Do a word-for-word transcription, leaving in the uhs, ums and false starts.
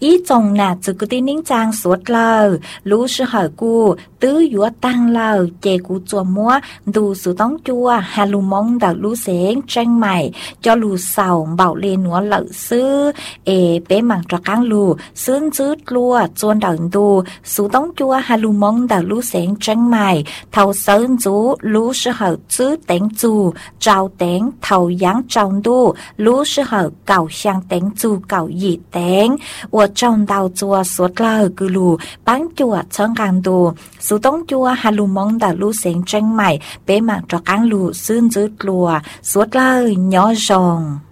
ý chồng nà chứ cứ tin nín trang suốt lờ lũ sư hỏi cu tứ dũa tăng lờ chè cu chùa múa đủ sự tống chua hà lù mong đào lũ xén tranh mày cho lù sầu bảo lên núa lợ sư ê bé mảng trọ căng lù sướng dứt lùa chuôn đào đủ sự tống chua hà lù mong đào lũ xén tranh mày thầu sơn rú lũ sư hỏi chứ tén chù trao tén thầu giáng trong đu lũ sư hỏi cào sang tén chù cào dị tén của trong đào chùa suốt lờ cứ lù bán chùa chân càng đủ sự tống chua hà lù mong đào lũ xén tranh mày bé mảng trọ căng lù sướng dứt lùa suốt lờ nhỏ rồng